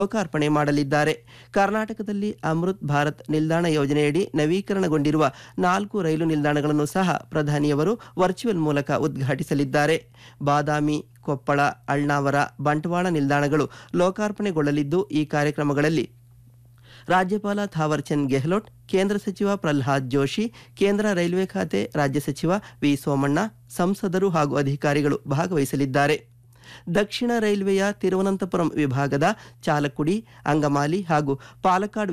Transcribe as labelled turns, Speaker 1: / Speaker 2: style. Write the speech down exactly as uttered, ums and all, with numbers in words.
Speaker 1: ಲೋಕಾರ್ಪಣೆ ಮಾಡಲಿದ್ದಾರೆ. ಕರ್ನಾಟಕದಲ್ಲಿ ಅಮೃತ್ ಭಾರತ್ ನಿಲ್ದಾಣ ಯೋಜನೆಯಡಿ ನವೀಕರಣಗೊಂಡಿರುವ ನಾಲ್ಕು ರೈಲು ನಿಲ್ದಾಣಗಳನ್ನು ಸಹ ಪ್ರಧಾನಿಯವರು ವರ್ಚುವಲ್ ಮೂಲಕ ಉದ್ಘಾಟಿಸಲಿದ್ದಾರೆ. ಬಾದಾಮಿ, ಕೊಪ್ಪಳ, ಅಳ್ನಾವರ, ಬಂಟ್ವಾಳ ನಿಲ್ದಾಣಗಳು ಲೋಕಾರ್ಪಣೆಗೊಳ್ಳಲಿದ್ದು, ಈ ಕಾರ್ಯಕ್ರಮಗಳಲ್ಲಿ ರಾಜ್ಯಪಾಲ ಥಾವರ್ ಚಂದ್ ಗೆಹ್ಲೋಟ್, ಕೇಂದ್ರ ಸಚಿವ ಪ್ರಹ್ಲಾದ್ ಜೋಶಿ, ಕೇಂದ್ರ ರೈಲ್ವೆ ಖಾತೆ ರಾಜ್ಯ ಸಚಿವ ವಿ ಸೋಮಣ್ಣ, ಸಂಸದರು ಹಾಗೂ ಅಧಿಕಾರಿಗಳು ಭಾಗವಹಿಸಲಿದ್ದಾರೆ. ದಕ್ಷಿಣ ರೈಲ್ವೆಯ ತಿರುವನಂತಪುರಂ ವಿಭಾಗದ ಚಾಲಕ್ಕುಡಿ, ಅಂಗಮಾಲಿ ಹಾಗೂ ಪಾಲಕ್ಕಾಡ್